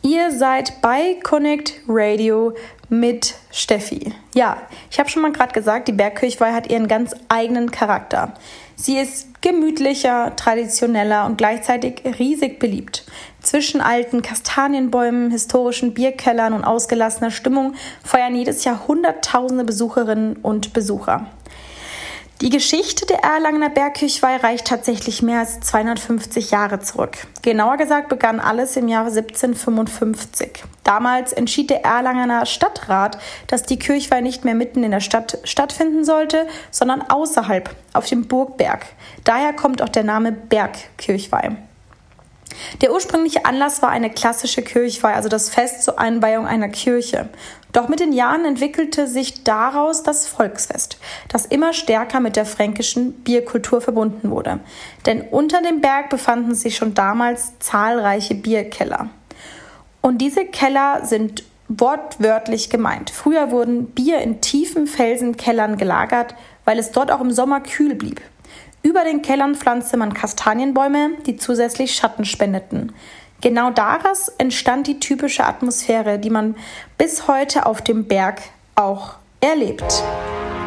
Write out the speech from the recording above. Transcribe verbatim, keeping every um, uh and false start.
Ihr seid bei Connect Radio mit Steffi. Ja, ich habe schon mal gerade gesagt, die Bergkirchweih hat ihren ganz eigenen Charakter. Sie ist gemütlicher, traditioneller und gleichzeitig riesig beliebt. Zwischen alten Kastanienbäumen, historischen Bierkellern und ausgelassener Stimmung feiern jedes Jahr Hunderttausende Besucherinnen und Besucher. Die Geschichte der Erlangener Bergkirchweih reicht tatsächlich mehr als zweihundertfünfzig Jahre zurück. Genauer gesagt begann alles im Jahre siebzehnhundertfünfundfünfzig. Damals entschied der Erlangener Stadtrat, dass die Kirchweih nicht mehr mitten in der Stadt stattfinden sollte, sondern außerhalb, auf dem Burgberg. Daher kommt auch der Name Bergkirchweih. Der ursprüngliche Anlass war eine klassische Kirchweih, also das Fest zur Einweihung einer Kirche. Doch mit den Jahren entwickelte sich daraus das Volksfest, das immer stärker mit der fränkischen Bierkultur verbunden wurde. Denn unter dem Berg befanden sich schon damals zahlreiche Bierkeller. Und diese Keller sind wortwörtlich gemeint. Früher wurden Bier in tiefen Felsenkellern gelagert, weil es dort auch im Sommer kühl blieb. Über den Kellern pflanzte man Kastanienbäume, die zusätzlich Schatten spendeten. Genau daraus entstand die typische Atmosphäre, die man bis heute auf dem Berg auch erlebt.